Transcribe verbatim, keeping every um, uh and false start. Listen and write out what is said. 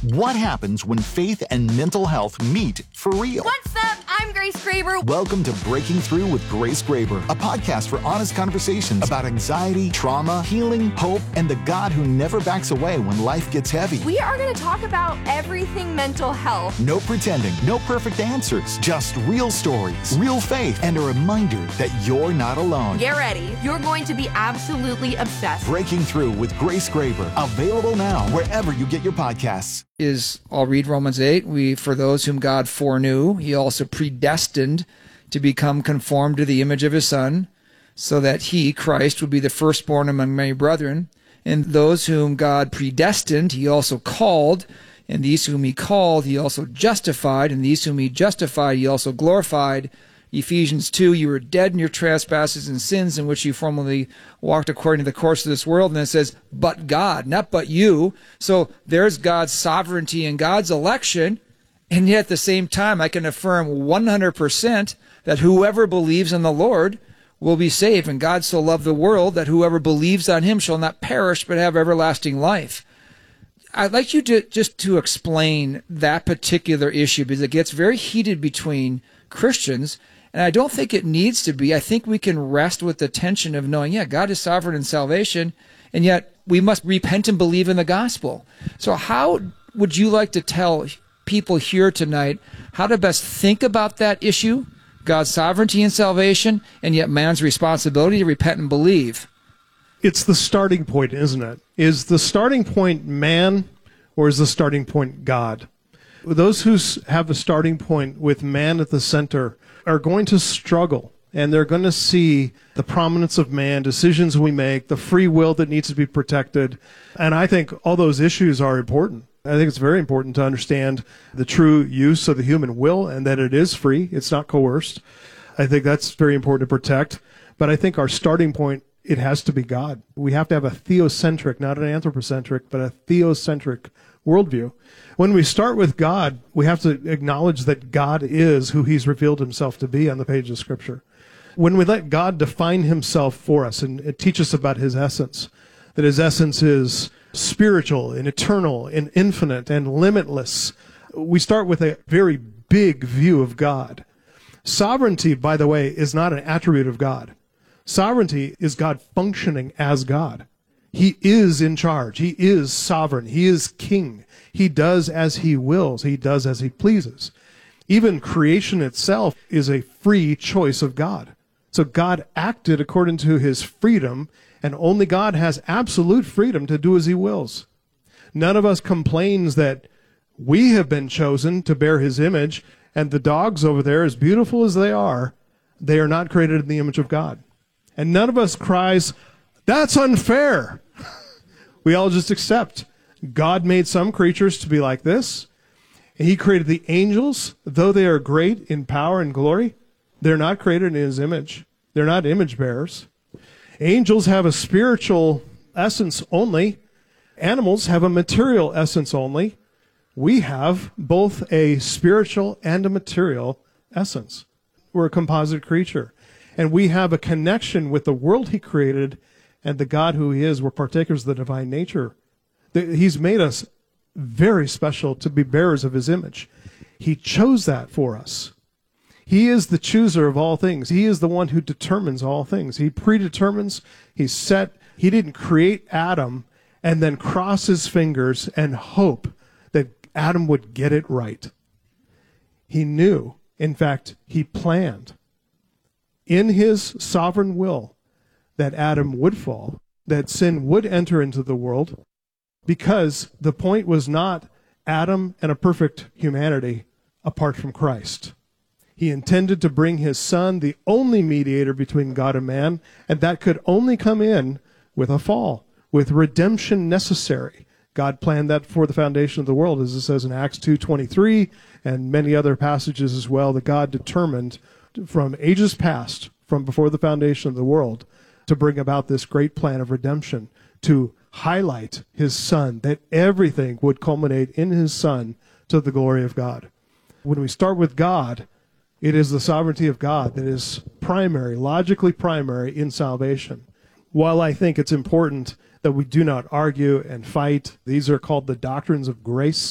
What happens when faith and mental health meet for real? What's up? I'm Grace Graber. Welcome to Breaking Through with Grace Graber, a podcast for honest conversations about anxiety, trauma, healing, hope, and the God who never backs away when life gets heavy. We are going to talk about everything mental health. No pretending, no perfect answers, just real stories, real faith, and a reminder that you're not alone. Get ready. You're going to be absolutely obsessed. Breaking Through with Grace Graber, available now wherever you get your podcasts. Is I'll read Romans eight. We, for those whom God foreknew, he also predestined to become conformed to the image of his Son, so that he, Christ, would be the firstborn among many brethren. And those whom God predestined, he also called. And these whom he called, he also justified. And these whom he justified, he also glorified. Ephesians two, you were dead in your trespasses and sins in which you formerly walked according to the course of this world. And then it says, but God, not but you. So there's God's sovereignty and God's election. And yet at the same time, I can affirm one hundred percent that whoever believes in the Lord will be saved. And God so loved the world that whoever believes on him shall not perish but have everlasting life. I'd like you to just to explain that particular issue, because it gets very heated between Christians. And I don't think it needs to be. I think we can rest with the tension of knowing, yeah, God is sovereign in salvation, and yet we must repent and believe in the gospel. So how would you like to tell people here tonight how to best think about that issue, God's sovereignty and salvation, and yet man's responsibility to repent and believe? It's the starting point, isn't it? Is the starting point man, or is the starting point God? Those who have the starting point with man at the center are going to struggle, and they're going to see the prominence of man, decisions we make, the free will that needs to be protected. And I think all those issues are important. I think it's very important to understand the true use of the human will and that it is free. It's not coerced. I think that's very important to protect. But I think our starting point, it has to be God. We have to have a theocentric, not an anthropocentric, but a theocentric worldview. When we start with God, we have to acknowledge that God is who he's revealed himself to be on the page of Scripture. When we let God define himself for us and teach us about his essence, that his essence is spiritual and eternal and infinite and limitless, we start with a very big view of God. Sovereignty, by the way, is not an attribute of God. Sovereignty is God functioning as God. He is in charge. He is sovereign. He is king. He does as he wills. He does as he pleases. Even creation itself is a free choice of God. So God acted according to his freedom, and only God has absolute freedom to do as he wills. None of us complains that we have been chosen to bear his image, and the dogs over there, as beautiful as they are, they are not created in the image of God. And none of us cries, that's unfair. We all just accept. God made some creatures to be like this. He created the angels, though they are great in power and glory. They're not created in his image. They're not image bearers. Angels have a spiritual essence only. Animals have a material essence only. We have both a spiritual and a material essence. We're a composite creature. And we have a connection with the world he created and the God who he is. We're partakers of the divine nature. He's made us very special to be bearers of his image. He chose that for us. He is the chooser of all things. He is the one who determines all things. He predetermines, he's set. He didn't create Adam and then cross his fingers and hope that Adam would get it right. He knew, in fact, he planned in his sovereign will that Adam would fall, that sin would enter into the world, because the point was not Adam and a perfect humanity apart from Christ. He intended to bring his Son, the only mediator between God and man, and that could only come in with a fall, with redemption necessary. God planned that before the foundation of the world, as it says in Acts two twenty-three and many other passages as well, that God determined from ages past, from before the foundation of the world, to bring about this great plan of redemption, to highlight his Son, that everything would culminate in his Son to the glory of God. When we start with God, it is the sovereignty of God that is primary, logically primary in salvation. While I think it's important that we do not argue and fight, these are called the doctrines of grace.